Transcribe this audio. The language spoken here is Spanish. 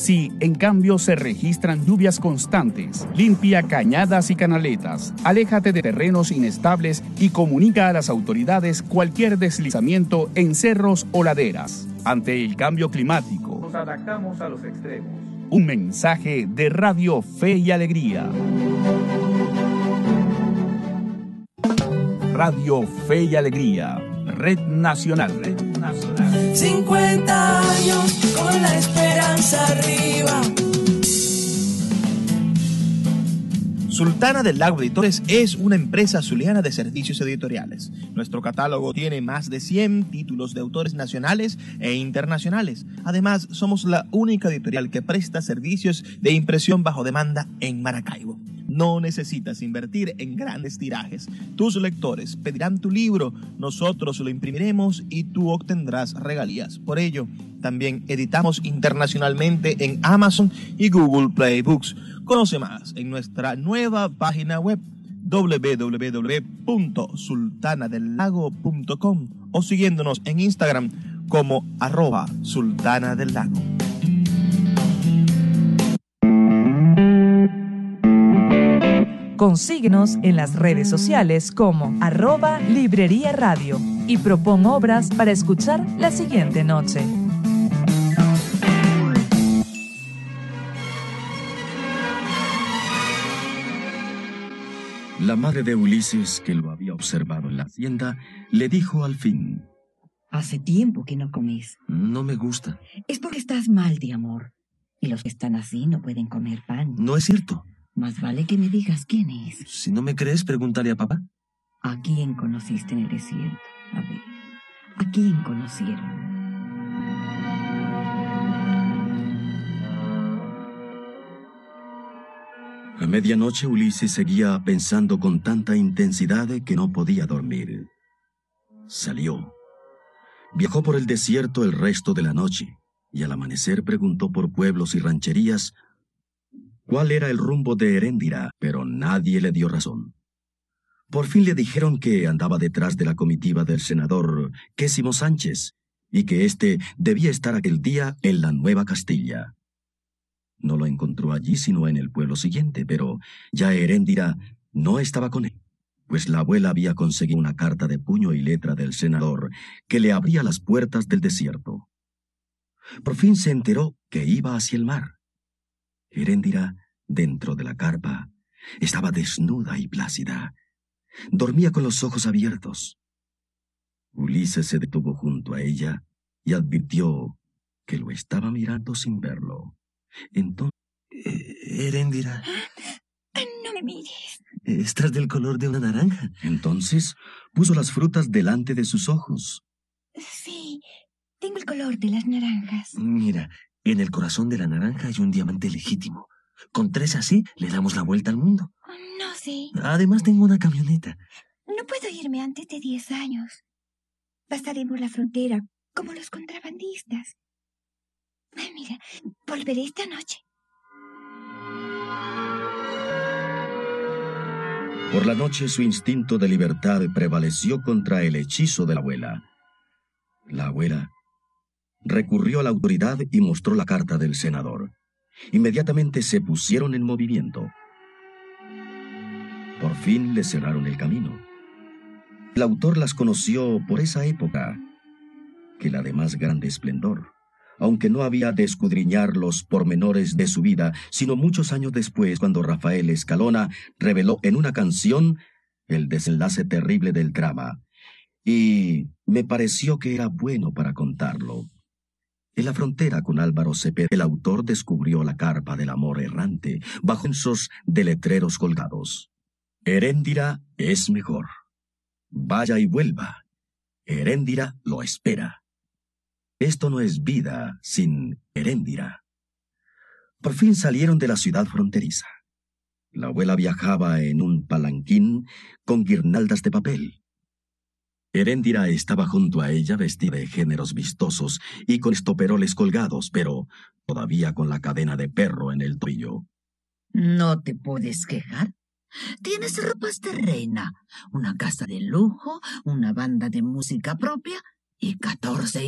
Si, en cambio, se registran lluvias constantes, limpia cañadas y canaletas, aléjate de terrenos inestables y comunica a las autoridades cualquier deslizamiento en cerros o laderas. Ante el cambio climático, nos adaptamos a los extremos. Un mensaje de Radio Fe y Alegría. Radio Fe y Alegría, Red Nacional. 50 años con la esperanza arriba. Sultana del Lago Editores es una empresa zuliana de servicios editoriales. Nuestro catálogo tiene más de 100 títulos de autores nacionales e internacionales. Además, somos la única editorial que presta servicios de impresión bajo demanda en Maracaibo. No necesitas invertir en grandes tirajes. Tus lectores pedirán tu libro, nosotros lo imprimiremos y tú obtendrás regalías. Por ello, también editamos internacionalmente en Amazon y Google Play Books. Conoce más en nuestra nueva página web www.sultanadelago.com o siguiéndonos en Instagram como @sultanadelago. Consíguenos en las redes sociales como @Librería Radio y propon obras para escuchar la siguiente noche. La madre de Ulises, que lo había observado en la hacienda, le dijo al fin: Hace tiempo que no comes. No me gusta. Es porque estás mal de amor. Y los que están así no pueden comer pan. No es cierto. Más vale que me digas quién es. Si no me crees, pregúntale a papá. ¿A quién conociste en el desierto? A ver, ¿a quién conocieron? A medianoche Ulises seguía pensando con tanta intensidad que no podía dormir. Salió. Viajó por el desierto el resto de la noche y al amanecer preguntó por pueblos y rancherías cuál era el rumbo de Heréndira, pero nadie le dio razón. Por fin le dijeron que andaba detrás de la comitiva del senador Quésimo Sánchez y que éste debía estar aquel día en la Nueva Castilla. No lo encontró allí sino en el pueblo siguiente, pero ya Heréndira no estaba con él, pues la abuela había conseguido una carta de puño y letra del senador que le abría las puertas del desierto. Por fin se enteró que iba hacia el mar. Heréndira, dentro de la carpa, estaba desnuda y plácida. Dormía con los ojos abiertos. Ulises se detuvo junto a ella y advirtió que lo estaba mirando sin verlo. Entonces, Heréndira. No me mires. Estás del color de una naranja. Entonces puso las frutas delante de sus ojos. Sí, tengo el color de las naranjas. Mira, en el corazón de la naranja hay un diamante legítimo. Con 3 así le damos la vuelta al mundo. No sé. Además tengo una camioneta. No puedo irme antes de 10 años. Pasaremos la frontera como los contrabandistas. Mira, volveré esta noche. Por la noche su instinto de libertad prevaleció contra el hechizo de la abuela. La abuela recurrió a la autoridad y mostró la carta del senador. Inmediatamente se pusieron en movimiento. Por fin le cerraron el camino. El autor las conoció por esa época, que la de más grande esplendor, aunque no había de escudriñar los pormenores de su vida, sino muchos años después, cuando Rafael Escalona reveló en una canción el desenlace terrible del drama, y me pareció que era bueno para contarlo. En la frontera con Álvaro Cepeda, el autor descubrió la carpa del amor errante, bajo esos de letreros colgados. Heréndira es mejor. Vaya y vuelva. Heréndira lo espera. Esto no es vida sin Heréndira. Por fin salieron de la ciudad fronteriza. La abuela viajaba en un palanquín con guirnaldas de papel. Heréndira estaba junto a ella vestida de géneros vistosos y con estoperoles colgados, pero todavía con la cadena de perro en el tobillo. ¿No te puedes quejar? Tienes ropas de reina, una casa de lujo, una banda de música propia y 14